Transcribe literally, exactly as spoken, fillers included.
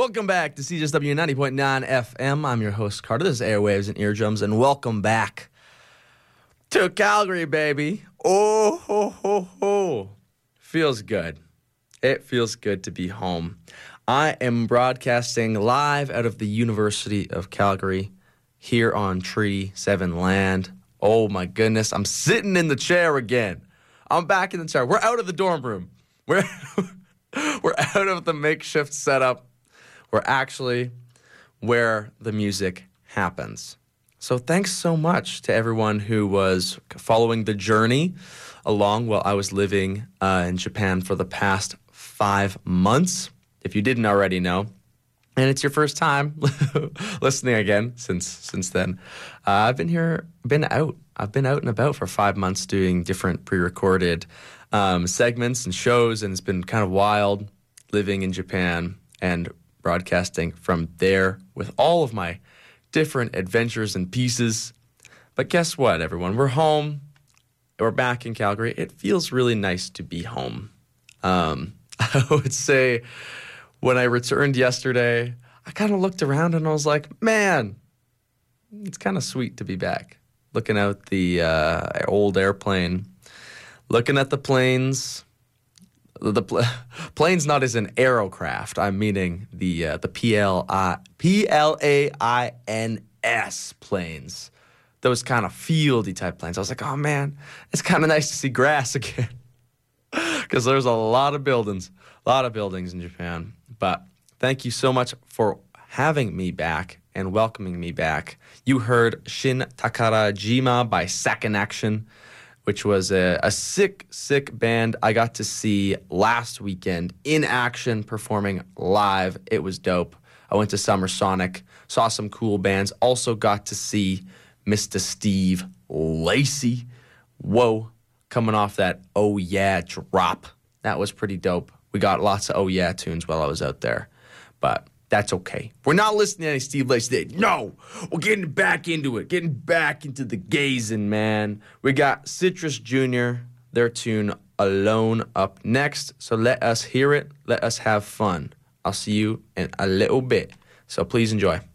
Welcome back to C J S W ninety point nine F M. I'm your host, Carter. This is Airwaves and Eardrums, and welcome back to Calgary, baby. Oh, ho, ho, ho. Feels good. It feels good to be home. I am broadcasting live out of the University of Calgary here on Treaty seven land. Oh, my goodness. I'm sitting in the chair again. I'm back in the chair. We're out of the dorm room. We're, we're out of the makeshift setup. We're actually where the music happens. So thanks so much to everyone who was following the journey along while I was living uh, in Japan for the past five months, if you didn't already know. And it's your first time listening again since since then. Uh, I've been here, been out. I've been out and about for five months doing different pre-recorded um, segments and shows, and it's been kind of wild living in Japan and broadcasting from there with all of my different adventures and pieces. But guess what, everyone? We're home. We're back in Calgary. It feels really nice to be home. Um, I would say when I returned yesterday, I kind of looked around and I was like, man, it's kind of sweet to be back. Looking out the uh, old airplane, looking at the planes. The pl- plane's not as an aerocraft. I'm meaning the uh, the P L I P L A I N S planes. Those kind of fieldy type planes. I was like, oh man, it's kind of nice to see grass again. Because there's a lot of buildings, a lot of buildings in Japan. But thank you so much for having me back and welcoming me back. You heard Shin Takarajima by Second Action, which was a, a sick, sick band I got to see last weekend in action, performing live. It was dope. I went to Summer Sonic, saw some cool bands. Also got to see Mister Steve Lacy. Whoa. Coming off that Oh Yeah drop. That was pretty dope. We got lots of Oh Yeah tunes while I was out there. But that's okay. We're not listening to any Steve Lacy today. No, we're getting back into it. Getting back into the gazing, man. We got Citrus Junior, their tune Alone up next. So let us hear it. Let us have fun. I'll see you in a little bit. So please enjoy.